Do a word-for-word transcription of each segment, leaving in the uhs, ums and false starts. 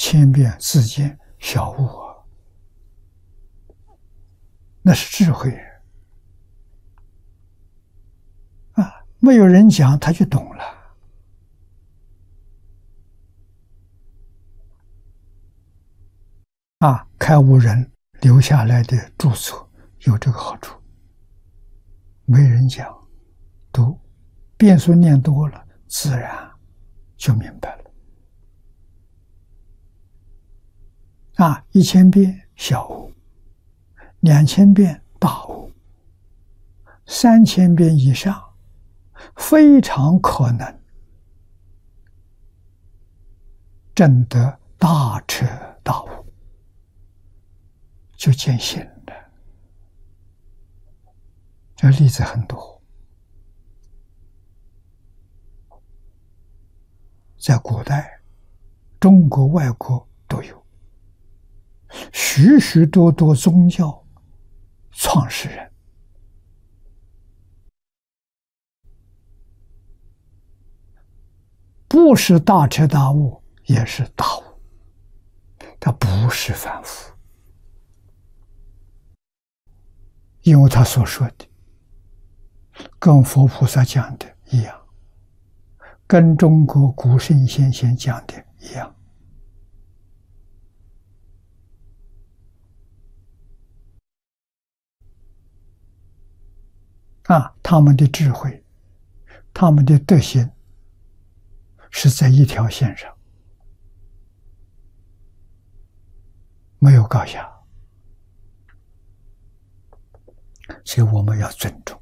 千遍自见小悟啊，那是智慧啊！没有人讲，他就懂了啊！开悟人留下来的著作有这个好处，没人讲，读遍数念多了，自然就明白了。啊，一千遍小悟，两千遍大悟，三千遍以上，非常可能证得大彻大悟，就见性了。这例子很多，在古代，中国、外国都有。许许多多宗教创始人不是大彻大悟，也是大悟，他不是凡夫，因为他所说的跟佛菩萨讲的一样，跟中国古圣先贤讲的一样。啊，他们的智慧，他们的德行是在一条线上，没有高下，所以我们要尊重，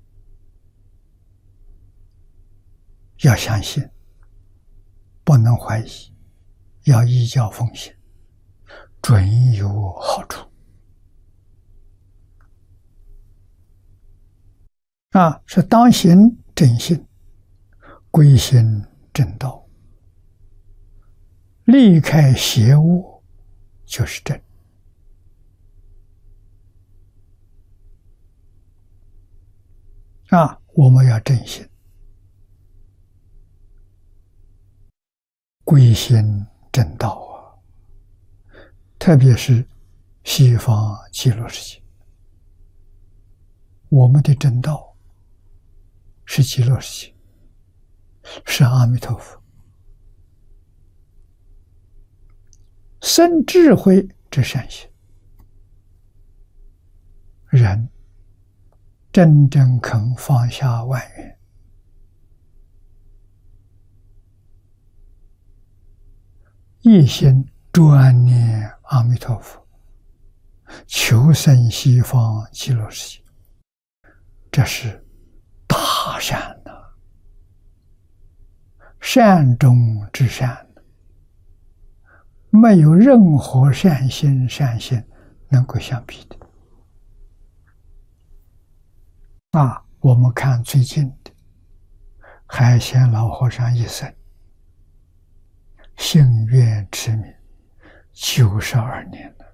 要相信，不能怀疑，要依教奉行，准有好处。啊，是当行正信，归行正道，离开邪恶就是正。啊，我们要正信，归行正道啊！特别是西方极乐世界，我们的正道是极乐世界，是阿弥陀佛，生智慧之善行，人真正肯放下万缘，一心专念阿弥陀佛，求生西方极乐世界，这是大善呐、啊，善中之善，没有任何善心善行能够相比的。啊，我们看最近的海贤老和尚一生幸愿持名九十二年了。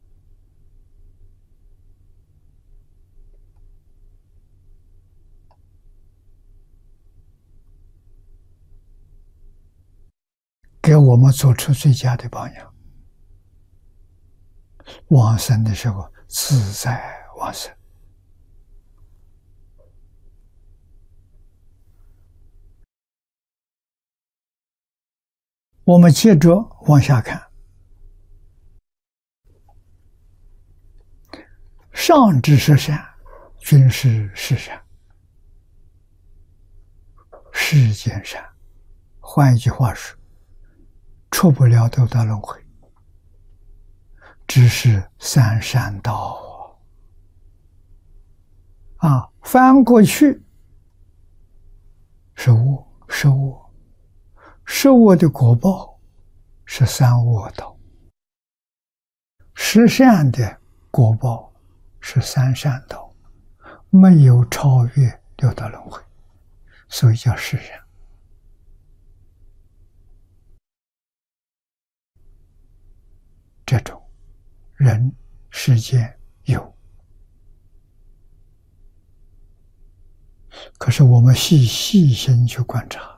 给我们做出最佳的榜样。往生的时候自在往生。我们接着往下看，上至十善，均是世善，世间善。换一句话说，出不了六道轮回，只是三善道啊！翻过去是恶，是恶。十恶的果报是三恶道，十善的果报是三善道，没有超越六道轮回，所以叫世善。这种人世间有，可是我们细细心去观察，